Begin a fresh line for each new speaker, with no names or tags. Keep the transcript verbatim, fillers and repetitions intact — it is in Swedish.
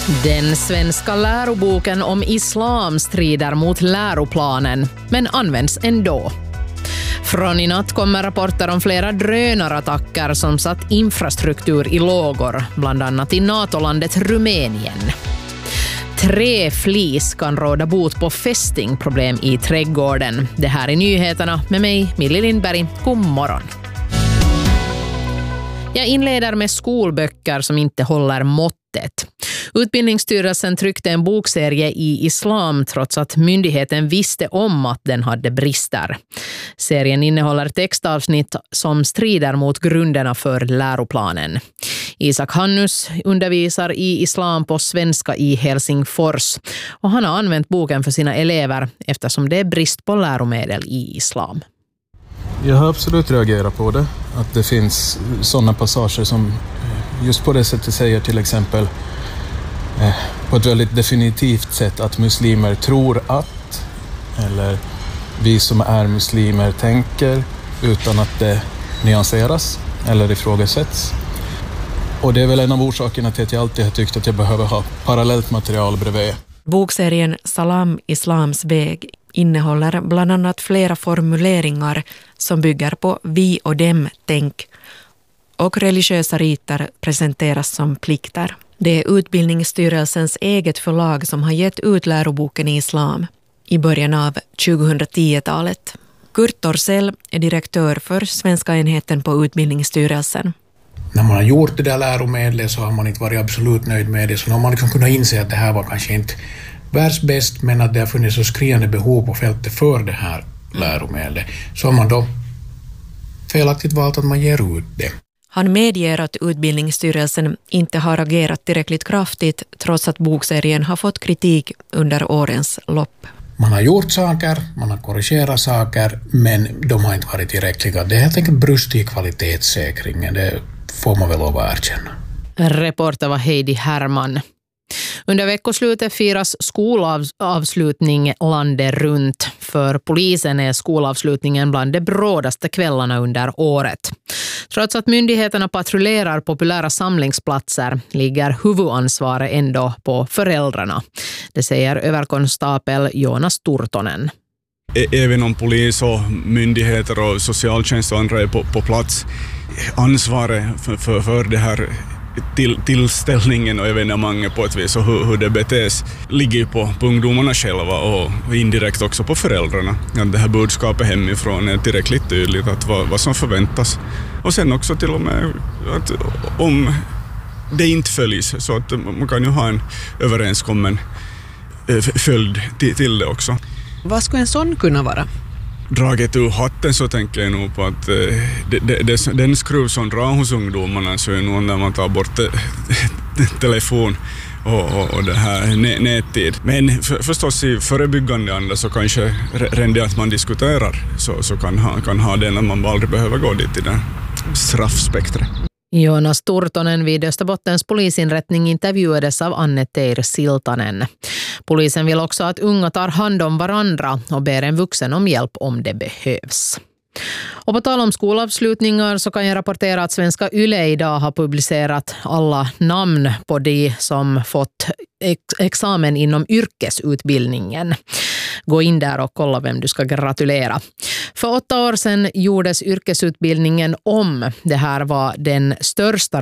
Den svenska läroboken om islam strider mot läroplanen, men används ändå. Från i natt kommer rapporter om flera drönarattacker som satt infrastruktur i lågor, bland annat i NATO-landet Rumänien. Träflis kan råda bot på fästingproblem i trädgården. Det här är nyheterna med mig, Millie Lindberg. God morgon. Jag inleder med skolböcker som inte håller måttet. Utbildningsstyrelsen tryckte en bokserie i islam trots att myndigheten visste om att den hade brister. Serien innehåller textavsnitt som strider mot grunderna för läroplanen. Isak Hannus undervisar i islam på svenska i Helsingfors och han har använt boken för sina elever eftersom det är brist på läromedel i islam.
Jag har absolut reagerat på det. Att det finns sådana passager som just på det sättet säger till exempel eh, på ett väldigt definitivt sätt att muslimer tror att, eller vi som är muslimer tänker, utan att det nyanseras eller ifrågasätts. Och det är väl en av orsakerna till att jag alltid har tyckt att jag behöver ha parallellt material bredvid.
Bokserien Salam Islams väg innehåller bland annat flera formuleringar som bygger på vi och dem tänk, och religiösa riter presenteras som plikter. Det är Utbildningsstyrelsens eget förlag som har gett ut läroboken i islam i början av tjugohundratio-talet. Kurt Torssell är direktör för svenska enheten på Utbildningsstyrelsen.
När man har gjort det där läromedlet så har man inte varit absolut nöjd med det. Så har man liksom kunnat inse att det här var kanske inte världsbäst, men att det har funnits så skriande behov på fältet för det här läromedlet. Så har man då felaktigt valt att man ger ut det.
Han medger att Utbildningsstyrelsen inte har agerat tillräckligt kraftigt trots att bokserien har fått kritik under årens lopp.
Man har gjort saker, man har korrigerat saker, men de har inte varit tillräckliga. Det är helt enkelt brust i kvalitetssäkringen, det får man väl lov att erkänna.
Reporter var Heidi Herman. Under veckoslutet firas skolavslutning landet runt. För polisen är skolavslutningen bland de brådaste kvällarna under året. Trots att myndigheterna patrullerar populära samlingsplatser ligger huvudansvaret ändå på föräldrarna. Det säger överkonstapel Jonas Turtonen.
Även om polis och myndigheter och socialtjänst och andra är på, på plats, ansvaret för, för, för det här till, tillställningen och evenemanget på ett vis och hur, hur det betes ligger ju på, på ungdomarna själva och indirekt också på föräldrarna. Att det här budskapet hemifrån är tillräckligt tydligt att vad, vad som förväntas. Och sen också till och med att om det inte följs så att man kan ju ha en överenskommen följd till, till det också.
Vad skulle en sån kunna vara?
Draget ur hatten så tänker jag nog på att eh, det, det, det, den skruv som drar hos ungdomarna så är nog när man tar bort te, telefon och, och, och det här nättid. Men för, förstås i förebyggande anda så kanske redan det att man diskuterar så, så kan, ha, kan ha det när man aldrig behöver gå dit i det straffspektret.
Jonas Turtonen vid Österbottens polisinrättning intervjuades av Anne Teir Siltanen. Polisen vill också att unga tar hand om varandra och ber en vuxen om hjälp om det behövs. Och på tal om skolavslutningar så kan jag rapportera att Svenska Yle idag har publicerat alla namn på de som fått ex- examen inom yrkesutbildningen. Gå in där och kolla vem du ska gratulera. För åtta år sedan gjordes yrkesutbildningen om. Det här var den största